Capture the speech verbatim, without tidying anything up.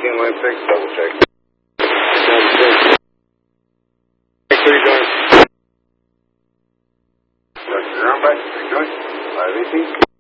eighteen line six, double check. Double check. Thanks for your joint. Doctor Brownback, your joint. five eighteen.